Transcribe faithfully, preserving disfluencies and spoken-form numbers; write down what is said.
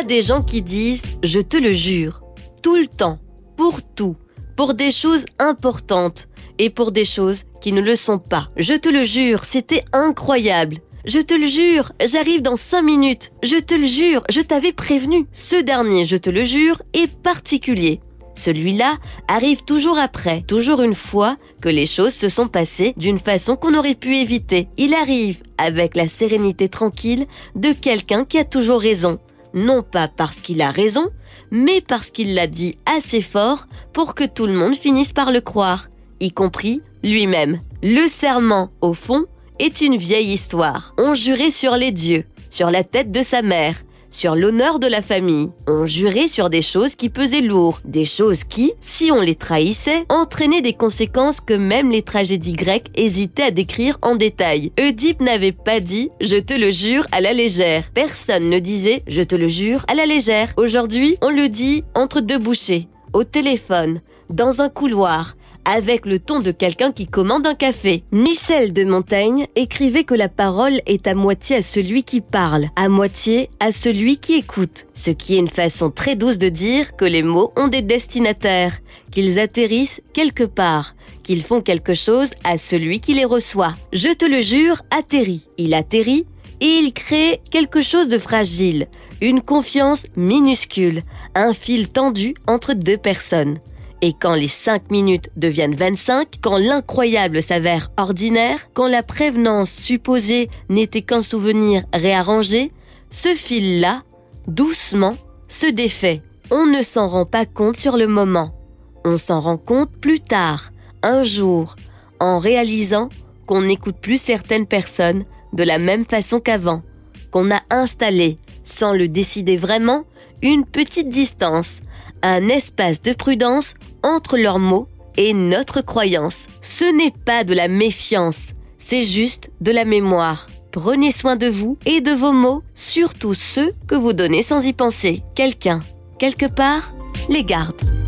a des gens qui disent « je te le jure », tout le temps, pour tout, pour des choses importantes et pour des choses qui ne le sont pas. Je te le jure, c'était incroyable. Je te le jure, j'arrive dans cinq minutes. Je te le jure, je t'avais prévenu. Ce dernier, je te le jure, est particulier. Celui-là arrive toujours après, toujours une fois que les choses se sont passées d'une façon qu'on aurait pu éviter. Il arrive avec la sérénité tranquille de quelqu'un qui a toujours raison. Non pas parce qu'il a raison, mais parce qu'il l'a dit assez fort pour que tout le monde finisse par le croire, y compris lui-même. Le serment, au fond, est une vieille histoire. On jurait sur les dieux, sur la tête de sa mère, sur l'honneur de la famille. On jurait sur des choses qui pesaient lourd, des choses qui, si on les trahissait, entraînaient des conséquences que même les tragédies grecques hésitaient à décrire en détail. Oedipe n'avait pas dit « je te le jure » à la légère. Personne ne disait « je te le jure » à la légère. Aujourd'hui, on le dit entre deux bouchées, au téléphone, dans un couloir, avec le ton de quelqu'un qui commande un café. Michel de Montaigne écrivait que la parole est à moitié à celui qui parle, à moitié à celui qui écoute. Ce qui est une façon très douce de dire que les mots ont des destinataires, qu'ils atterrissent quelque part, qu'ils font quelque chose à celui qui les reçoit. Je te le jure, atterrit. Il atterrit et il crée quelque chose de fragile, une confiance minuscule, un fil tendu entre deux personnes. Et quand les cinq minutes deviennent vingt-cinq, quand l'incroyable s'avère ordinaire, quand la prévenance supposée n'était qu'un souvenir réarrangé, ce fil-là, doucement, se défait. On ne s'en rend pas compte sur le moment. On s'en rend compte plus tard, un jour, en réalisant qu'on n'écoute plus certaines personnes de la même façon qu'avant, qu'on a installé, sans le décider vraiment, une petite distance, un espace de prudence entre leurs mots et notre croyance. Ce n'est pas de la méfiance, c'est juste de la mémoire. Prenez soin de vous et de vos mots, surtout ceux que vous donnez sans y penser. Quelqu'un, quelque part, les garde.